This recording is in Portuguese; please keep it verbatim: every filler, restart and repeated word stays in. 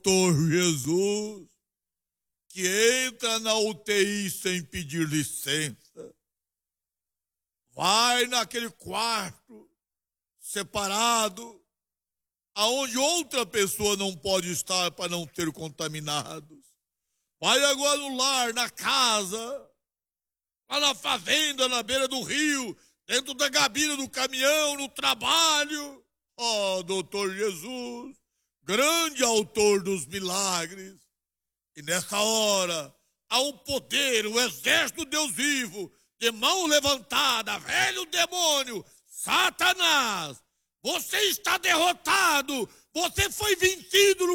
doutor Jesus, que entra na U T I sem pedir licença, vai naquele quarto separado, aonde outra pessoa não pode estar para não ser contaminados. Vai agora no lar, na casa, lá na fazenda, na beira do rio, dentro da gabina do caminhão, no trabalho. Ó, doutor Jesus, grande autor dos milagres. E nessa hora, há um poder, o exército do Deus vivo, de mão levantada, velho demônio, Satanás, você está derrotado, você foi vencido no